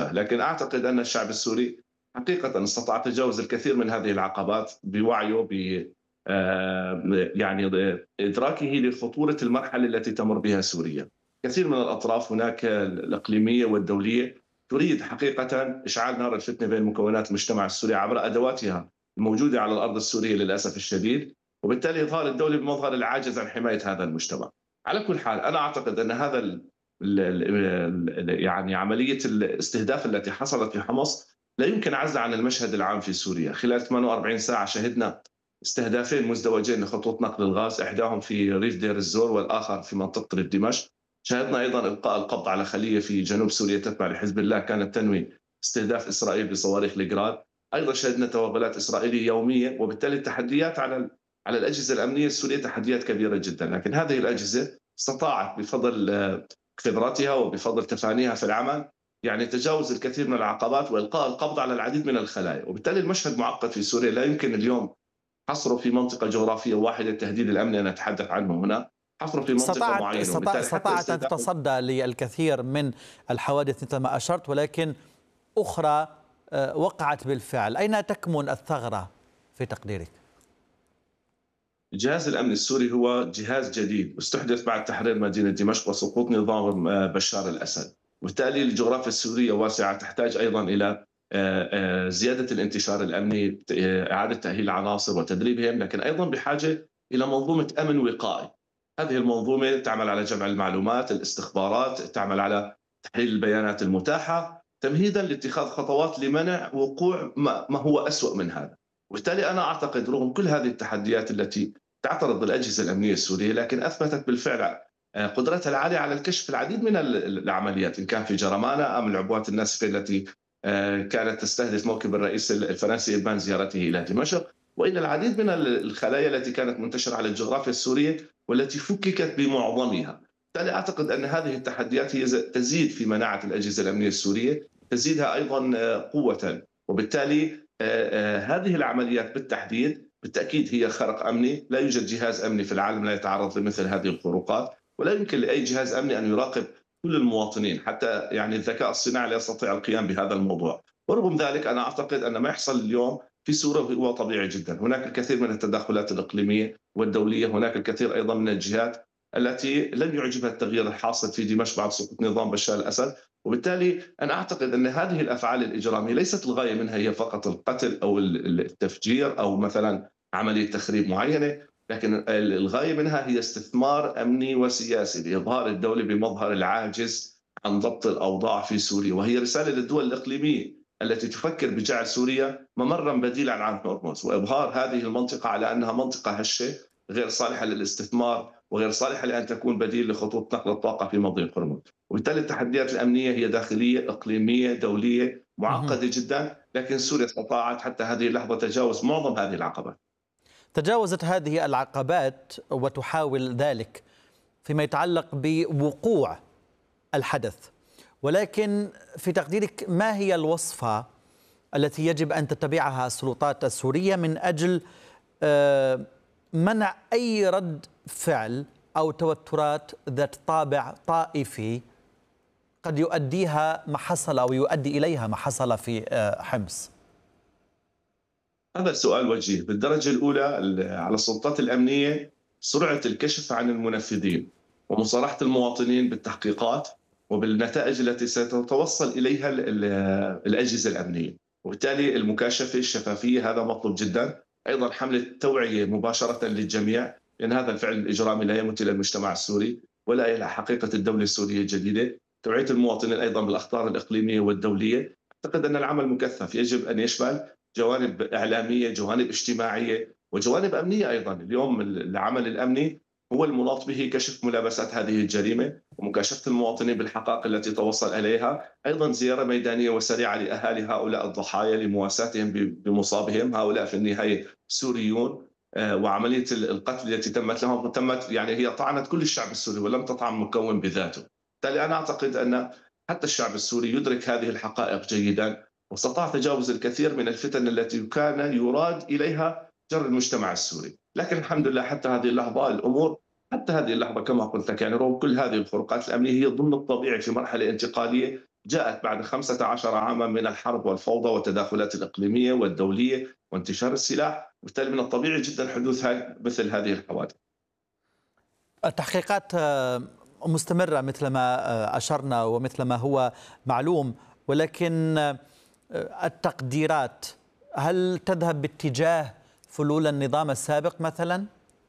المناسبة. لكن أعتقد أن الشعب السوري حقيقة استطاع تجاوز الكثير من هذه العقبات بوعيه، ب يعني إدراكه لخطورة المرحلة التي تمر بها سوريا. كثير من الأطراف هناك الإقليمية والدولية تريد حقيقة إشعال نار الفتنة بين مكونات المجتمع السوري عبر أدواتها الموجودة على الأرض السورية للأسف الشديد، وبالتالي إظهار الدولة بمظهر العاجز عن حماية هذا المجتمع. على كل حال أنا أعتقد أن هذا يعني عملية الاستهداف التي حصلت في حمص لا يمكن عزلها عن المشهد العام في سوريا. خلال 48 ساعة شهدنا استهدافين مزدوجين لخطوط نقل الغاز، إحداهم في ريف دير الزور والآخر في منطقة ريف دمشق. شهدنا أيضا إلقاء القبض على خلية في جنوب سوريا تتبع لحزب الله كانت تنوي استهداف إسرائيل بصواريخ الجراد. أيضا شهدنا توغلات إسرائيلية يومية، وبالتالي التحديات على الأجهزة الأمنية السورية تحديات كبيرة جدا. لكن هذه الأجهزة استطاعت بفضل خبرتها وبفضل تفانيها في العمل يعني تجاوز الكثير من العقبات والقاء القبض على العديد من الخلايا. وبالتالي المشهد معقد في سوريا، لا يمكن اليوم حصره في منطقه جغرافيه واحده. التهديد الامني انا اتحدث عنه هنا، حصره في منطقه معينه، وبالتالي حتى استطاعت ان تتصدى للكثير من الحوادث مثل ما اشرت، ولكن اخرى وقعت بالفعل. اين تكمن الثغره في تقديرك؟ الجهاز الامني السوري هو جهاز جديد استحدث بعد تحرير مدينه دمشق وسقوط نظام بشار الاسد، وبالتالي الجغرافيا السوريه واسعه تحتاج ايضا الى زياده الانتشار الامني، اعاده تاهيل العناصر وتدريبهم، لكن ايضا بحاجه الى منظومه امن وقائي. هذه المنظومه تعمل على جمع المعلومات، الاستخبارات، تعمل على تحليل البيانات المتاحه تمهيدا لاتخاذ خطوات لمنع وقوع ما هو اسوء من هذا. وبالتالي انا اعتقد رغم كل هذه التحديات التي تعترض الاجهزه الامنيه السوريه، لكن اثبتت بالفعل قدرتها العاليه على الكشف العديد من العمليات، ان كان في جرمانه ام العبوات الناسفه التي كانت تستهدف موكب الرئيس الفرنسي ابان زيارته الى دمشق، والى العديد من الخلايا التي كانت منتشره على الجغرافيا السوريه والتي فككت بمعظمها. بالتالي اعتقد ان هذه التحديات هي تزيد في مناعه الاجهزه الامنيه السوريه، تزيدها ايضا قوه، وبالتالي هذه العمليات بالتحديد بالتاكيد هي خرق امني. لا يوجد جهاز امني في العالم لا يتعرض لمثل هذه الخروقات، ولا يمكن لاي جهاز امني ان يراقب كل المواطنين، حتى يعني الذكاء الصناعي لا يستطيع القيام بهذا الموضوع. ورغم ذلك انا اعتقد ان ما يحصل اليوم في سوريا هو طبيعي جدا. هناك الكثير من التدخلات الاقليميه والدوليه، هناك الكثير ايضا من الجهات التي لم يعجبها التغيير الحاصل في دمشق بعد سقوط نظام بشار الاسد، وبالتالي انا اعتقد ان هذه الافعال الاجراميه ليست الغايه منها هي فقط القتل او التفجير او مثلا عمليه تخريب معينه، لكن الغايه منها هي استثمار امني وسياسي لاظهار الدوله بمظهر العاجز عن ضبط الاوضاع في سوريا، وهي رساله للدول الاقليميه التي تفكر بجعل سوريا ممرا بديلا عن هرمز، وابهار هذه المنطقه على انها منطقه هشه غير صالحه للاستثمار وغير صالحه لان تكون بديل لخطوط نقل الطاقه في مضيق هرمز. وبالتالي التحديات الامنيه هي داخليه اقليميه دوليه معقده جدا، لكن سوريا استطاعت حتى هذه اللحظه تجاوز معظم هذه العقبات. تجاوزت هذه العقبات وتحاول ذلك فيما يتعلق بوقوع الحدث، ولكن في تقديرك ما هي الوصفة التي يجب أن تتبعها السلطات السورية من أجل منع أي رد فعل أو توترات ذات طابع طائفي قد يؤديها ما حصل أو يؤدي إليها ما حصل في حمص؟ هذا السؤال وجيه. بالدرجة الأولى على السلطات الأمنية سرعة الكشف عن المنفذين ومصارحة المواطنين بالتحقيقات وبالنتائج التي ستتوصل إليها الأجهزة الأمنية، وبالتالي المكاشفة الشفافية هذا مطلوب جدا. أيضا حملة توعية مباشرة للجميع، لأن هذا الفعل الإجرامي لا يمت إلى المجتمع السوري ولا إلى حقيقة الدولة السورية الجديدة. توعية المواطنين أيضا بالأخطار الإقليمية والدولية. أعتقد أن العمل مكثف يجب أن يشمل جوانب إعلامية، جوانب اجتماعية، وجوانب أمنية أيضا. اليوم العمل الأمني هو المناط به كشف ملابسات هذه الجريمة ومكاشفة المواطنين بالحقائق التي توصل إليها، أيضا زيارة ميدانية وسريعة لأهالي هؤلاء الضحايا لمواساتهم بمصابهم. هؤلاء في النهاية سوريون، وعملية القتل التي تمت يعني هي طعنت كل الشعب السوري ولم تطعن مكون بذاته. بالتالي أنا أعتقد أن حتى الشعب السوري يدرك هذه الحقائق جيدا، واستطاع تجاوز الكثير من الفتن التي كان يراد إليها جر المجتمع السوري. لكن الحمد لله حتى هذه اللحظة الأمور، حتى هذه اللحظة كما قلت لك يعني رغم كل هذه الخروقات الأمنية هي ضمن الطبيعي في مرحلة انتقالية جاءت بعد 15 عاما من الحرب والفوضى والتداخلات الإقليمية والدولية وانتشار السلاح، وبالتالي من الطبيعي جدا حدوث مثل هذه الحوادث. التحقيقات مستمرة مثل ما أشرنا ومثل ما هو معلوم، ولكن التقديرات هل تذهب باتجاه فلول النظام السابق مثلا؟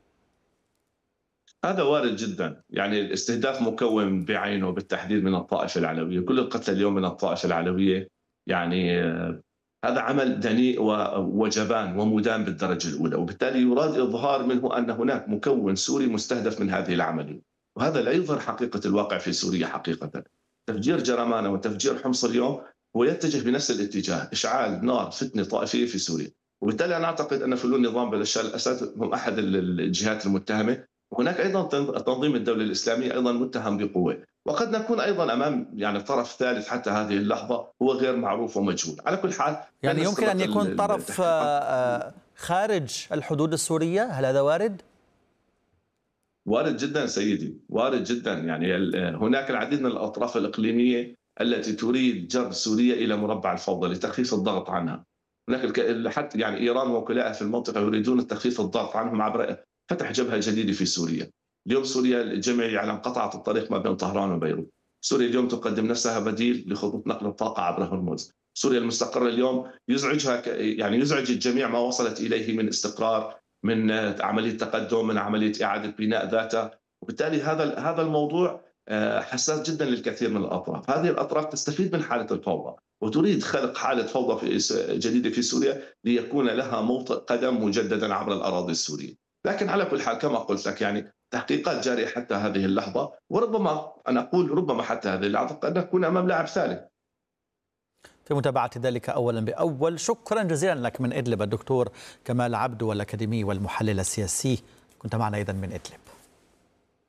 هذا وارد جدا، يعني الاستهداف مكون بعينه بالتحديد من الطائفة العلوية، كل القتلى اليوم من الطائفة العلوية، يعني هذا عمل دنيء وجبان ومدان بالدرجة الأولى، وبالتالي يراد إظهار منه أن هناك مكون سوري مستهدف من هذه العملية، وهذا لا يظهر حقيقة الواقع في سوريا حقيقة. تفجير جرمانة وتفجير حمص اليوم هو يتجه بنفس الاتجاه، إشعال نار فتنة طائفية في سوريا، وبالتالي أنا أعتقد أن فلول نظام بشار الأسد هم أحد الجهات المتهمة. وهناك ايضا تنظيم الدوله الاسلاميه ايضا متهم بقوه، وقد نكون ايضا امام يعني طرف ثالث حتى هذه اللحظه هو غير معروف ومجهول. على كل حال يعني يمكن ان يكون طرف خارج الحدود السوريه، هل هذا وارد؟ وارد جدا سيدي، وارد جدا، يعني هناك العديد من الاطراف الاقليميه التي تريد جر سوريا الى مربع الفوضى لتخفيف الضغط عنها. هناك حتى يعني ايران ووكلائها في المنطقه يريدون تخفيف الضغط عنهم عبر فتح جبهه جديده في سوريا. اليوم سوريا الجميع يعلم قطعت الطريق ما بين طهران وبيروت. سوريا اليوم تقدم نفسها بديل لخطوط نقل الطاقه عبر هرمز. سوريا المستقره اليوم يزعجها، يعني يزعج الجميع ما وصلت اليه من استقرار، من عمليه تقدم، من عمليه اعاده بناء ذاتها، وبالتالي هذا الموضوع حساس جدا للكثير من الاطراف. هذه الاطراف تستفيد من حاله الفوضى وتريد خلق حاله فوضى جديده في سوريا ليكون لها موطئ قدم مجددا عبر الاراضي السوريه. لكن على كل حال كما قلت لك، يعني تحقيقات جاريه حتى هذه اللحظه، وربما انا اقول ربما حتى هذه اللحظه قد نكون امام لاعب ثالث. في متابعة ذلك أولا بأول، شكرا جزيلا لك من إدلب الدكتور كمال عبدو، والأكاديمي والمحلل السياسي، كنت معنا إذن من إدلب.